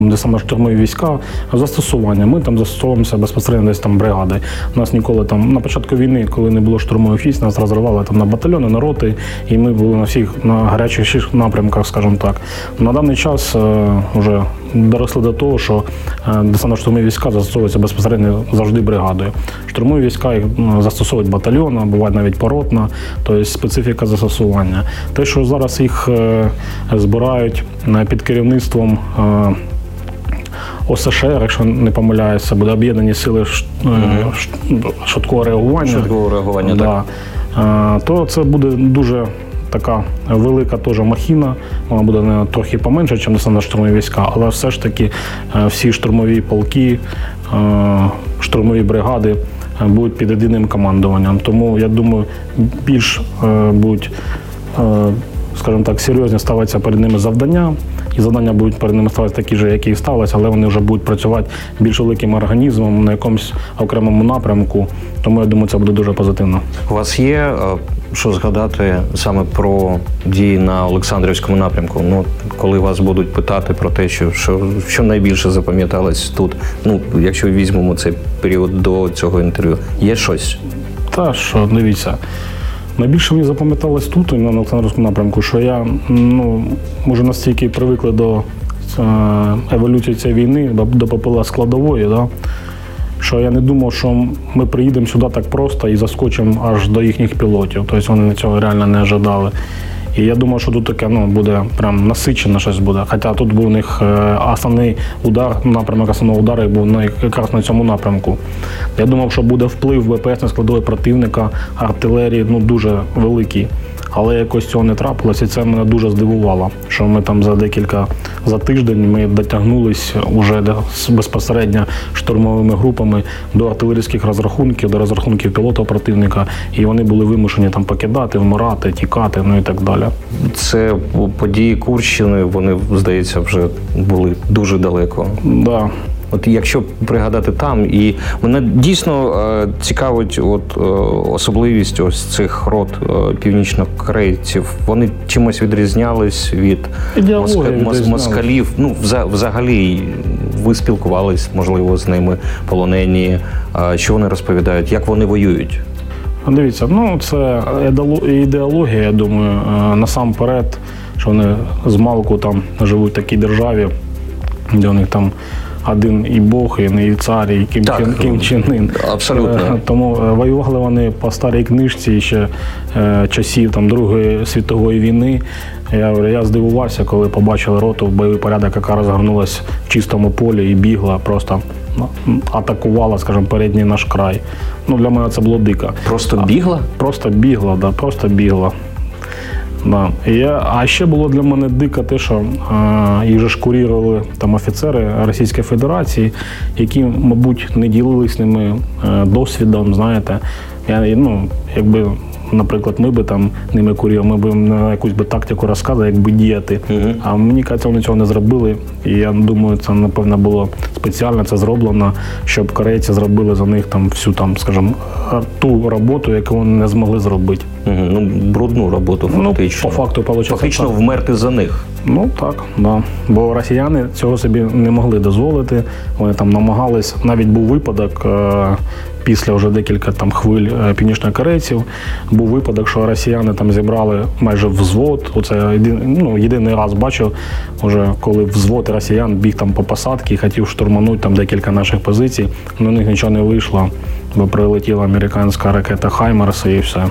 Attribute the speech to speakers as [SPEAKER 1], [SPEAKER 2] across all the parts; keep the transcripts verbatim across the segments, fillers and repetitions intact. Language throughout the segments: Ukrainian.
[SPEAKER 1] Де саме штурмові війська, застосування. Ми там застосовуємося безпосередньо десь там бригади. У нас ніколи там, на початку війни, коли не було штурмових військ, нас розривали там на батальйони, на роти, і ми були на всіх, на гарячих напрямках, скажімо так. На даний час е, вже доросли до того, що е, десантно-штурмові війська застосовуються безпосередньо завжди бригадою. Штурмові війська їх застосовують батальйони, буває навіть поротна, тобто специфіка застосування. Те, що зараз їх е, збирають під керівництвом е, О С Ш Р, якщо не помиляюся, буде об'єднані сили mm-hmm. швидкого реагування.
[SPEAKER 2] Швидкого реагування,
[SPEAKER 1] да. так. То це буде дуже така велика теж махіна, вона буде не трохи поменше, ніж десантно-штурмові війська, але все ж таки всі штурмові полки, штурмові бригади будуть під єдиним командуванням. Тому, я думаю, більш будуть, скажімо так, серйозні ставиться перед ними завдання, і завдання будуть перед ними ставити такі ж, які і ставилися, але вони вже будуть працювати більш великим організмом на якомусь окремому напрямку. Тому, я думаю, це буде дуже позитивно.
[SPEAKER 2] У вас є що згадати саме про дії на Олександрівському напрямку? Ну, коли вас будуть питати про те, що, що, що найбільше запам'яталось тут, ну, якщо візьмемо цей період до цього інтерв'ю, є щось?
[SPEAKER 1] Та що, дивіться. Найбільше мені запам'яталось тут, на Олександрівському напрямку, що я, ну, може, настільки привикли до е, еволюції цієї війни, до, до ППЛА складової, да, що я не думав, що ми приїдемо сюди так просто і заскочимо аж до їхніх пілотів. Тобто вони цього реально не ожидали. І я думав, що тут таке, ну, буде прям насичено щось буде. Хоча тут був у них основний удар, напрямок основного удару був на, якраз на цьому напрямку. Я думав, що буде вплив Б П С на складової противника, артилерії, ну, дуже великий. Але якось цього не трапилося, і це мене дуже здивувало, що ми там за декілька, за тиждень ми дотягнулись уже безпосередньо штурмовими групами до артилерійських розрахунків, до розрахунків пілота противника, і вони були вимушені там покидати, вмирати, тікати, ну і так далі.
[SPEAKER 2] Це події Курщини, вони, здається, вже були дуже далеко.
[SPEAKER 1] Да.
[SPEAKER 2] От якщо пригадати там, і мене дійсно е, цікавить от, е, особливість ось цих рот е, північнокорейців. Вони чимось відрізнялись від моска, мос, москалів. Ну, вза, взагалі, ви спілкувались, можливо, з ними, полонені. Е, що вони розповідають, як вони воюють?
[SPEAKER 1] Дивіться, ну це ідеологія, я думаю, е, насамперед, що вони з малку там живуть в такій державі, де у них там один і Бог, і цар, і Кім,
[SPEAKER 2] так,
[SPEAKER 1] Кім Чен Ін.
[SPEAKER 2] Абсолютно.
[SPEAKER 1] Тому воювали вони по старій книжці ще е, часів там, Другої світової війни. Я, я здивувався, коли побачили роту в бойовий порядок, яка розгорнулася в чистому полі і бігла, просто атакувала, скажімо, передній наш край. Ну, для мене це було дико.
[SPEAKER 2] Просто бігла?
[SPEAKER 1] Просто бігла, да, просто бігла. Да. І я, а ще було для мене дико те, що е, їх же ж курірували там офіцери Російської Федерації, які, мабуть, не ділились з ними е, досвідом, знаєте. Я, ну, якби, наприклад, ми би там ними курили, ми б на якусь би тактику розказали, як би діяти. Uh-huh. А мені кажеться, вони цього не зробили. І я думаю, це, напевно, було спеціально це зроблено, щоб корейці зробили за них там всю, там, скажімо, ту роботу, яку вони не змогли зробити.
[SPEAKER 2] Uh-huh. Ну, брудну роботу, фактично.
[SPEAKER 1] Ну, по факту, виходить,
[SPEAKER 2] фактично так. Вмерти за них.
[SPEAKER 1] Ну, так, да. Бо росіяни цього собі не могли дозволити. Вони там намагались, навіть був випадок, після вже декілька там хвиль північнокорейців, був випадок, що росіяни там зібрали майже взвод. Оце ну, єдиний раз бачив, вже коли взвод росіян біг там по посадці і хотів штурманути там декілька наших позицій, але у них нічого не вийшло, бо прилетіла американська ракета «Хаймарс» і все.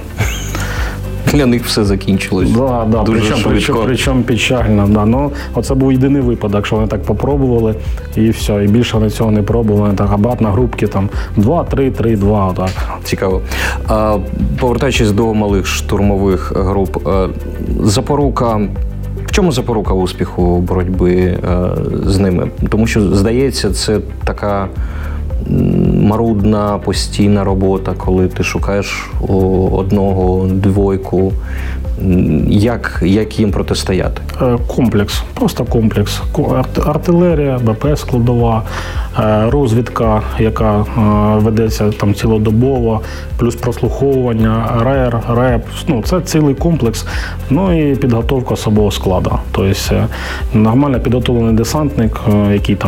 [SPEAKER 2] Для них все закінчилось.
[SPEAKER 1] Да, да.
[SPEAKER 2] Дуже
[SPEAKER 1] причому,
[SPEAKER 2] швидко.
[SPEAKER 1] Причому печально. Да. Ну, оце був єдиний випадок, що вони так попробували і все. І більше вони цього не пробували. Так, обратно групки там два три три два. Отак.
[SPEAKER 2] Цікаво. А, повертаючись до малих штурмових груп, а, запорука. В чому запорука успіху боротьби а, з ними? Тому що, здається, це така марудна, постійна робота, коли ти шукаєш одного, двойку. Як, як їм протистояти?
[SPEAKER 1] Комплекс, просто комплекс. Артилерія, Б П С складова, розвідка, яка ведеться там цілодобово, плюс прослуховування, РЕР, РЕП. Ну, це цілий комплекс. Ну і підготовка особового складу. Тобто нормально підготовлений десантник, який там